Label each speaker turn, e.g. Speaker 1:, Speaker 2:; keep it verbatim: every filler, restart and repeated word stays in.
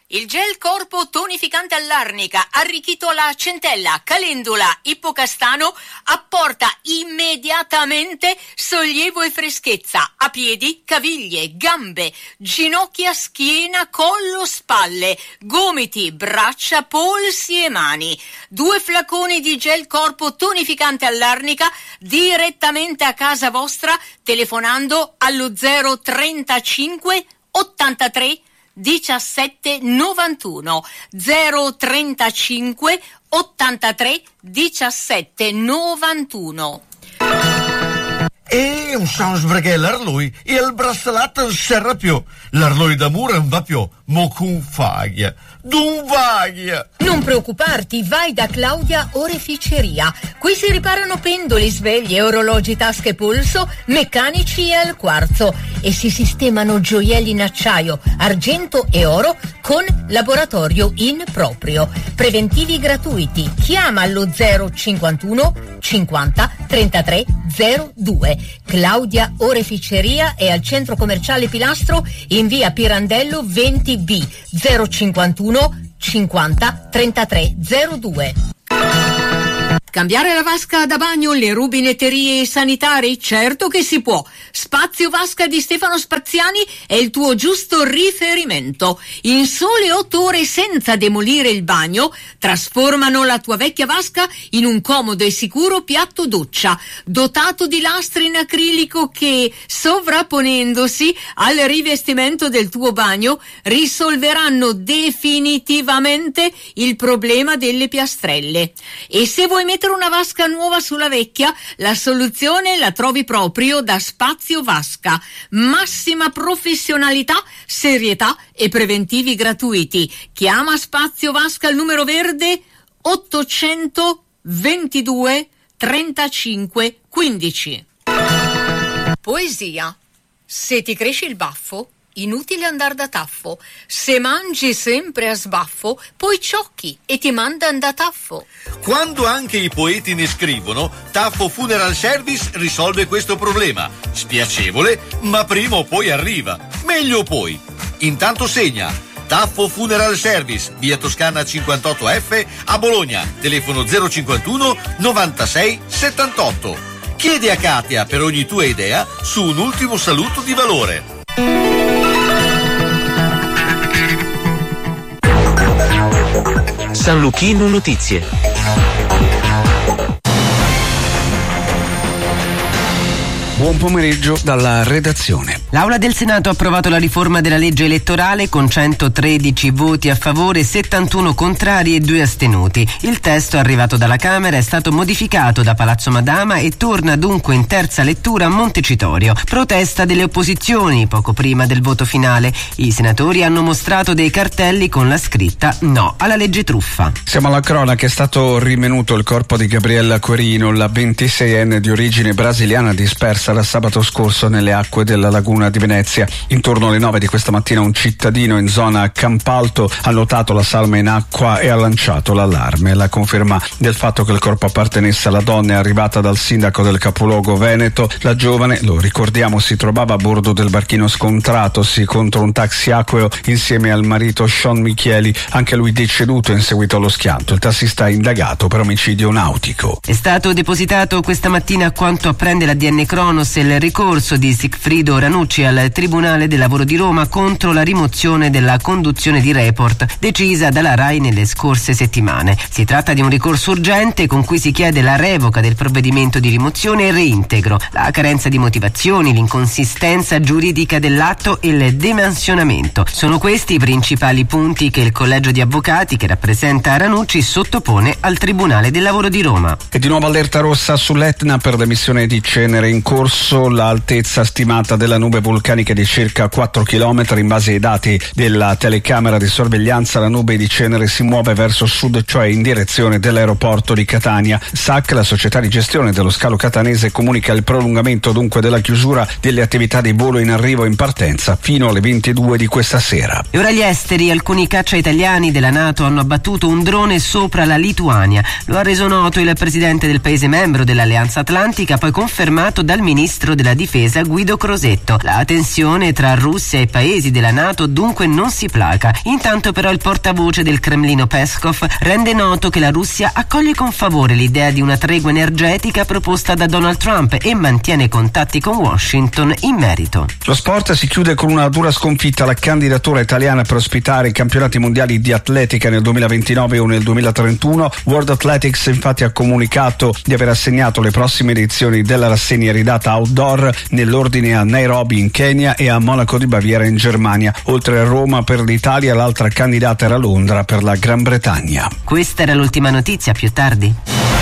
Speaker 1: Il gel corpo tonificante all'arnica, arricchito alla centella, calendula, ippocastano, apporta immediatamente sollievo e freschezza a piedi, caviglie, gambe, ginocchia, schiena, collo, spalle, gomiti, braccia, polsi e mani. Due flaconi di gel corpo tonificante all'arnica direttamente a casa vostra telefonando allo zero trentacinque ottantatré diciassette novantuno zero trentacinque ottantatré diciassette novantuno.
Speaker 2: E un sans perché l'arlui e il braceletto non serra più. L'arlui d'amore non va più, mo con faglia. D'un vaglia.
Speaker 1: Non preoccuparti, vai da Claudia Oreficeria. Qui si riparano pendoli, sveglie, orologi, tasche, polso, meccanici e al quarzo e si sistemano gioielli in acciaio, argento e oro con laboratorio in proprio. Preventivi gratuiti. Chiama allo zero cinquantuno cinquanta trentatré zero due. Claudia Oreficeria è al centro commerciale Pilastro in via Pirandello venti B zero cinquantuno cinquanta trentatré zero due. Cambiare la vasca da bagno, le rubinetterie sanitari? Certo che si può. Spazio Vasca di Stefano Spaziani è il tuo giusto riferimento. In sole otto ore senza demolire il bagno, trasformano la tua vecchia vasca in un comodo e sicuro piatto doccia, dotato di lastre in acrilico che, sovrapponendosi al rivestimento del tuo bagno, risolveranno definitivamente il problema delle piastrelle. E se vuoi mettere una vasca nuova sulla vecchia, la soluzione la trovi proprio da Spazio Vasca. Massima professionalità, serietà e preventivi gratuiti. Chiama Spazio Vasca al numero verde ottocentoventidue trentacinque quindici. Poesia. Se ti cresce il baffo, inutile andar da taffo. Se mangi sempre a sbaffo, poi ciocchi e ti mandan da taffo.
Speaker 3: Quando anche i poeti ne scrivono, Taffo Funeral Service risolve questo problema. Spiacevole, ma prima o poi arriva. Meglio poi. Intanto segna. Taffo Funeral Service, via Toscana cinquantotto F a Bologna. Telefono zero cinquantuno novantasei settantotto. Chiedi a Katia per ogni tua idea su un ultimo saluto di valore.
Speaker 4: San Luchino Notizie.
Speaker 5: Buon pomeriggio dalla redazione.
Speaker 6: L'Aula del Senato ha approvato la riforma della legge elettorale con centotredici voti a favore, settantuno contrari e due astenuti. Il testo arrivato dalla Camera è stato modificato da Palazzo Madama e torna dunque in terza lettura a Montecitorio. Protesta delle opposizioni poco prima del voto finale. I senatori hanno mostrato dei cartelli con la scritta no alla legge truffa.
Speaker 5: Siamo alla cronaca. È stato rinvenuto il corpo di Gabriella Querino, la ventiseienne di origine brasiliana dispersa da sabato scorso nelle acque della laguna di Venezia. Intorno alle nove di questa mattina un cittadino in zona Campalto ha notato la salma in acqua e ha lanciato l'allarme. La conferma del fatto che il corpo appartenesse alla donna è arrivata dal sindaco del capoluogo veneto. La giovane, lo ricordiamo, si trovava a bordo del barchino scontratosi contro un taxi acqueo insieme al marito Sean Michieli, anche lui deceduto in seguito allo schianto. Il tassista è indagato per omicidio nautico.
Speaker 6: È stato depositato questa mattina, quanto apprende la D N Cronos, il ricorso di Sigfrido Ranucci al Tribunale del Lavoro di Roma contro la rimozione della conduzione di Report decisa dalla RAI nelle scorse settimane. Si tratta di un ricorso urgente con cui si chiede la revoca del provvedimento di rimozione e reintegro, la carenza di motivazioni, l'inconsistenza giuridica dell'atto e il demansionamento. Sono questi i principali punti che il collegio di avvocati che rappresenta Ranucci sottopone al Tribunale del Lavoro di Roma.
Speaker 5: E di nuovo allerta rossa sull'Etna per l'emissione di cenere in corso. L'altezza stimata della nube vulcanica è di circa quattro chilometri. In base ai dati della telecamera di sorveglianza, la nube di cenere si muove verso sud, cioè in direzione dell'aeroporto di Catania. S A C, la società di gestione dello scalo catanese, comunica il prolungamento dunque della chiusura delle attività di volo in arrivo e in partenza fino alle ventidue di questa sera.
Speaker 6: E ora gli esteri. Alcuni caccia italiani della NATO hanno abbattuto un drone sopra la Lituania. Lo ha reso noto il presidente del paese membro dell'Alleanza Atlantica, poi confermato dal ministro della difesa Guido Crosetto. La tensione tra Russia e paesi della NATO dunque non si placa. Intanto però il portavoce del Cremlino Peskov rende noto che la Russia accoglie con favore l'idea di una tregua energetica proposta da Donald Trump e mantiene contatti con Washington in merito.
Speaker 5: Lo sport si chiude con una dura sconfitta alla candidatura italiana per ospitare i campionati mondiali di atletica nel duemilaventinove o nel duemilatrentuno. World Athletics infatti ha comunicato di aver assegnato le prossime edizioni della rassegna ridata outdoor nell'ordine a Nairobi in Kenya e a Monaco di Baviera in Germania. Oltre a Roma per l'Italia, l'altra candidata era Londra per la Gran Bretagna.
Speaker 6: Questa era l'ultima notizia, più tardi.